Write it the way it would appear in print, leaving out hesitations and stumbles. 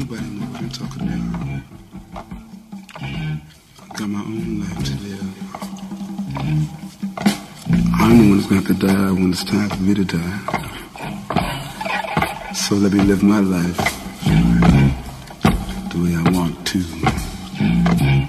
Nobody know what I'm talking about. Got my own life to live. I'm the one who's going to have to die when it's time for me to die. So let me live my life the way I want to.